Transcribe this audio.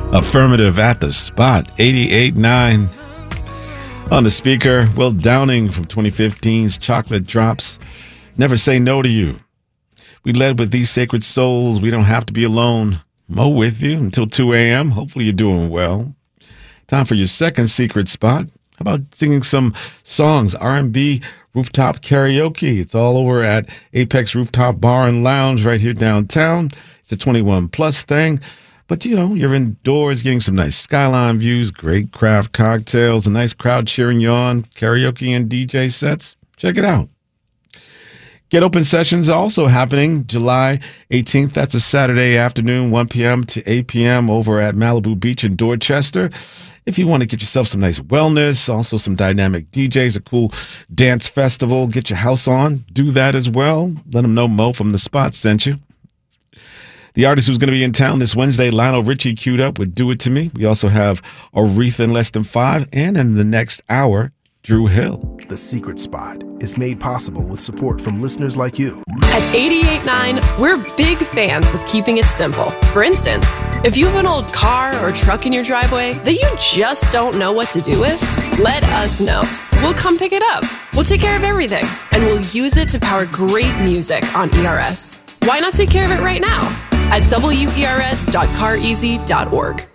Affirmative at the spot, 88.9. On the speaker, Will Downing from 2015's Chocolate Drops. Never Say No to You. We led with These Sacred Souls. We Don't Have to Be Alone. Mo with you until 2 a.m. Hopefully you're doing well. Time for your second secret spot. How about singing some songs, R&B, rooftop karaoke? It's all over at Apex Rooftop Bar and Lounge right here downtown. It's a 21 plus thing. But, you know, you're indoors getting some nice skyline views, great craft cocktails, a nice crowd cheering you on, karaoke and DJ sets. Check it out. Get Open Sessions also happening July 18th. That's a Saturday afternoon, 1 p.m. to 8 p.m. over at Malibu Beach in Dorchester. If you want to get yourself some nice wellness, also some dynamic DJs, a cool dance festival, get your house on, do that as well. Let them know Mo from The Spot sent you. The artist who's going to be in town this Wednesday, Lionel Richie, queued up with Do It To Me. We also have Aretha in Less Than 5, and in the next hour, Drew Hill. The Secret Spot is made possible with support from listeners like you. At 88.9, we're big fans of keeping it simple. For instance, if you have an old car or truck in your driveway that you just don't know what to do with, let us know. We'll come pick it up. We'll take care of everything, and we'll use it to power great music on ERS. Why not take care of it right now at wers.careasy.org.